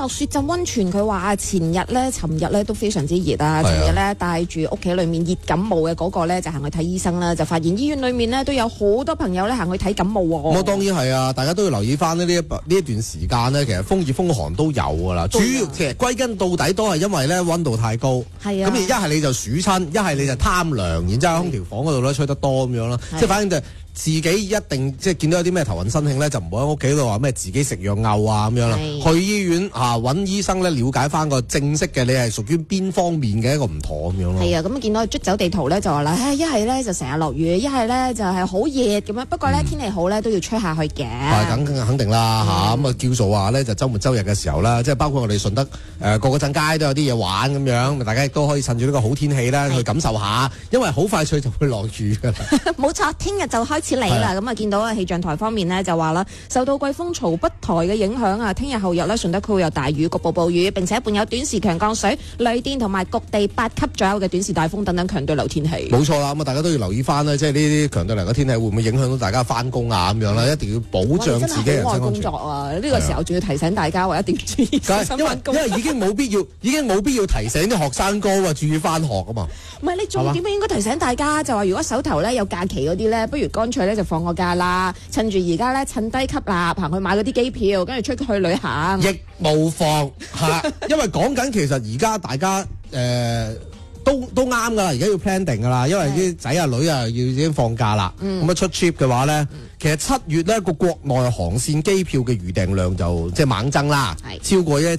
落雪浸溫泉，佢話尋日咧都非常之熱啊！尋日咧帶住屋企裏面熱感冒嘅嗰個咧就行去睇醫生啦，就發現醫院裏面咧都有好多朋友咧行去睇感冒喎。 咁當然係啊，大家都要留意翻呢一段時間咧，其實風熱風寒都有㗎啦。主要其實歸根到底都係因為咧溫度太高。係啊。咁一係你就暑親，一係你就貪涼，然之後喺空調房嗰度咧吹得多咁樣啦。即係反正就自己一定即係見到有啲咩頭暈身㷫咧，就唔好喺屋企度話咩自己食藥嘔啊咁樣啦。去醫院揾醫生咧，了解翻個正式嘅你係屬於邊方面嘅一個唔妥咁樣咯。係啊，咁見到捽走地圖咧就話啦，一係咧就成日落雨，一係咧就係好熱咁樣。不過咧天氣好咧都要吹下去嘅。係肯定啦咁啊叫做話咧就週末週日嘅時候啦，即係包括我哋順德個陣街都有啲嘢玩咁樣，大家亦都可以趁住呢個好天氣咧去感受下，因為好快脆就會落雨㗎啦。冇錯，聽日就開始嚟啦。咁啊見到啊氣象台方面呢，就話啦，受到季風槽北台嘅影響啊，聽日後日咧順德區會有大雨，局部暴雨，並且伴有短時強降水、雷電同埋局地8級左右嘅短時大風等等強對流天氣。冇錯啦，咁啊大家都要留意翻咧，即係呢啲強對流嘅天氣會唔會影響到大家翻工啊咁樣啦，一定要保障自己人身安全。工作啊，呢個時候仲要提醒大家話一定要注意小心翻工。因為已經冇必要提醒啲學生哥話注意翻學啊嘛。唔係，你重點應該提醒大家就話，如果手頭咧有假期嗰啲咧，不如乾脆咧就放個假啦，趁住而家咧趁低吸納行去買嗰啲機票，跟住出去旅行。亦無妨因為講緊其實而家大家都啱㗎啦，而家要 plan 定㗎啦，因為啲仔啊女啊已經放假啦，咁出 trip 嘅話咧，其實7月咧個國內航線機票嘅預訂量就即係猛增啦，超過1000